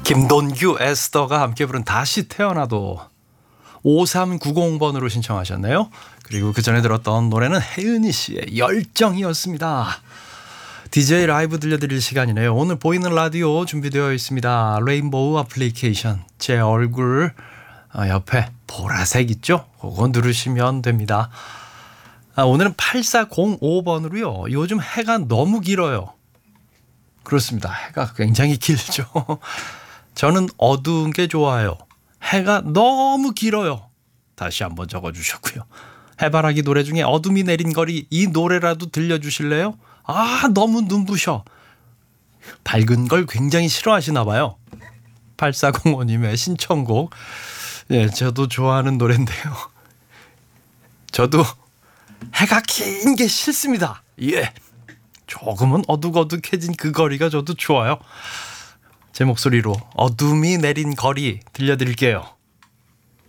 김돈규, 에스더가 함께 부른 다시 태어나도 5390번으로 신청하셨네요. 그리고 그 전에 들었던 노래는 혜은이 씨의 열정이었습니다. DJ 라이브 들려드릴 시간이네요. 오늘 보이는 라디오 준비되어 있습니다. 레인보우 애플리케이션 제 얼굴 옆에 보라색 있죠? 그거 누르시면 됩니다. 오늘은 8405번으로요. 요즘 해가 너무 길어요. 그렇습니다. 해가 굉장히 길죠. 저는 어두운 게 좋아요. 해가 너무 길어요. 다시 한번 적어주셨고요. 해바라기 노래 중에 어둠이 내린 거리 이 노래라도 들려주실래요? 너무 눈부셔. 밝은 걸 굉장히 싫어하시나 봐요. 8405님의 신청곡. 예, 저도 좋아하는 노래인데요. 저도 해가 긴 게 싫습니다. 예. 조금은 어둑어둑해진 그 거리가 저도 좋아요. 제 목소리로 어둠이 내린 거리 들려드릴게요.